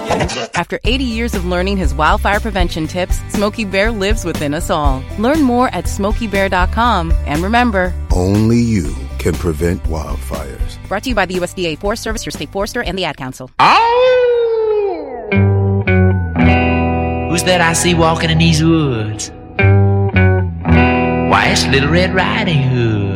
After 80 years of learning his wildfire prevention tips, Smokey Bear lives within us all. Learn more at SmokeyBear.com. And remember, only you can prevent wildfires. Brought to you by the USDA Forest Service, your state forester, and the Ad Council. Who's that I see walking in these woods? Why, it's Little Red Riding Hood.